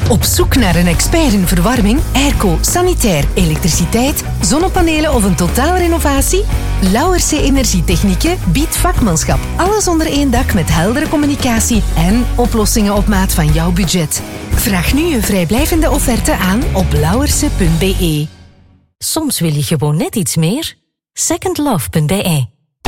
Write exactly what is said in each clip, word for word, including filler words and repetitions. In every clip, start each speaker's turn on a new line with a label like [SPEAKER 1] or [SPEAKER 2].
[SPEAKER 1] Op zoek naar een expert in verwarming, airco, sanitair, elektriciteit, zonnepanelen of een totaalrenovatie? Lauwerse Energietechnieken biedt vakmanschap. Alles onder één dak met heldere communicatie en oplossingen op maat van jouw budget. Vraag nu een vrijblijvende offerte aan op lauwerse punt b e.
[SPEAKER 2] Soms wil je gewoon net iets meer. second love punt b e.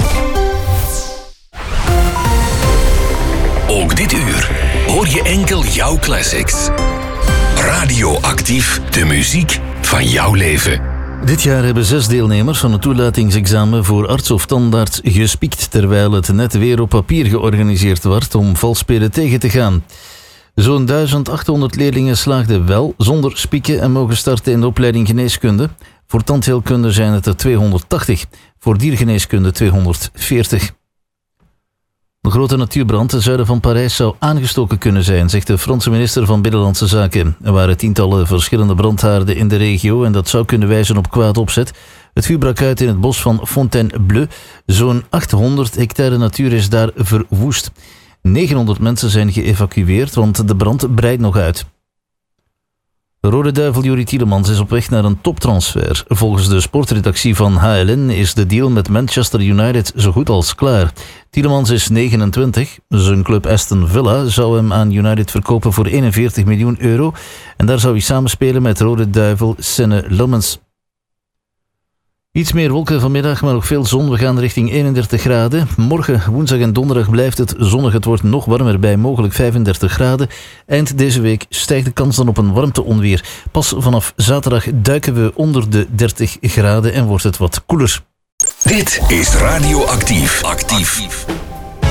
[SPEAKER 3] Ook dit uur hoor je enkel jouw classics. Radioactief, de muziek van jouw leven.
[SPEAKER 4] Dit jaar hebben zes deelnemers van het toelatingsexamen voor arts of tandarts gespiekt, terwijl het net weer op papier georganiseerd werd om valspelen tegen te gaan. Zo'n duizend achthonderd leerlingen slaagden wel zonder spieken en mogen starten in de opleiding geneeskunde. Voor tandheelkunde zijn het er tweehonderdtachtig, voor diergeneeskunde tweehonderdveertig. Een grote natuurbrand ten zuiden van Parijs zou aangestoken kunnen zijn, zegt de Franse minister van Binnenlandse Zaken. Er waren tientallen verschillende brandhaarden in de regio en dat zou kunnen wijzen op kwaad opzet. Het vuur brak uit in het bos van Fontainebleau. Zo'n achthonderd hectare natuur is daar verwoest. negenhonderd mensen zijn geëvacueerd, want de brand breidt nog uit. De Rode Duivel Juri Tielemans is op weg naar een toptransfer. Volgens de sportredactie van H L N is de deal met Manchester United zo goed als klaar. Tielemans is negenentwintig. Zijn club Aston Villa zou hem aan United verkopen voor eenenveertig miljoen euro. En daar zou hij samenspelen met Rode Duivel Senne Lommens. Iets meer wolken vanmiddag, maar nog veel zon. We gaan richting eenendertig graden. Morgen, woensdag en donderdag blijft het zonnig. Het wordt nog warmer bij mogelijk vijfendertig graden. Eind deze week stijgt de kans dan op een warmteonweer. Pas vanaf zaterdag duiken we onder de dertig graden en wordt het wat koeler.
[SPEAKER 3] Dit is Radioactief. Actief.